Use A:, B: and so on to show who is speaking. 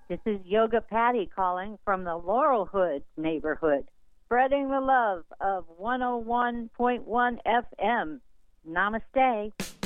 A: This is Yoga Patty calling from the Laurelhood neighborhood, spreading the love of 101.1 FM. Namaste.